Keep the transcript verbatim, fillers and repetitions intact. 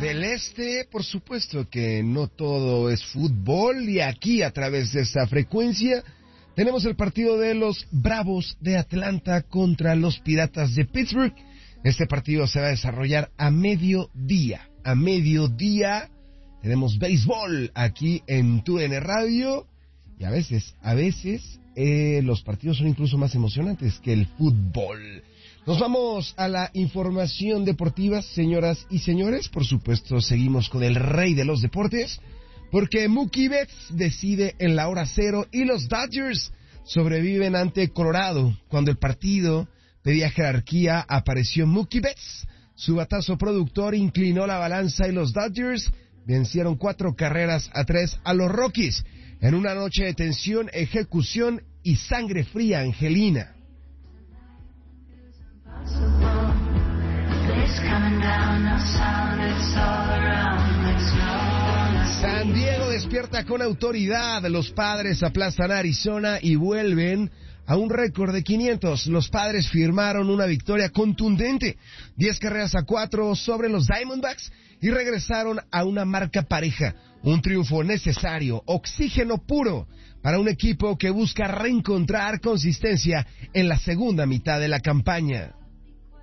Celeste, por supuesto que no todo es fútbol y aquí a través de esta frecuencia tenemos el partido de los Bravos de Atlanta contra los Piratas de Pittsburgh. Este partido se va a desarrollar a mediodía, a mediodía tenemos béisbol aquí en T U D N Radio y a veces, a veces eh, los partidos son incluso más emocionantes que el fútbol. Nos vamos a la información deportiva, señoras y señores. Por supuesto, seguimos con el rey de los deportes, porque Mookie Betts decide en la hora cero y los Dodgers sobreviven ante Colorado. Cuando el partido pedía jerarquía, apareció Mookie Betts. Su batazo productor inclinó la balanza y los Dodgers vencieron cuatro carreras a tres a los Rockies en una noche de tensión, ejecución y sangre fría angelina. San Diego despierta con autoridad. Los Padres aplastan a Arizona y vuelven a un récord de quinientos. Los Padres firmaron una victoria contundente, diez carreras a cuatro sobre los Diamondbacks, y regresaron a una marca pareja. Un triunfo necesario, oxígeno puro para un equipo que busca reencontrar consistencia en la segunda mitad de la campaña.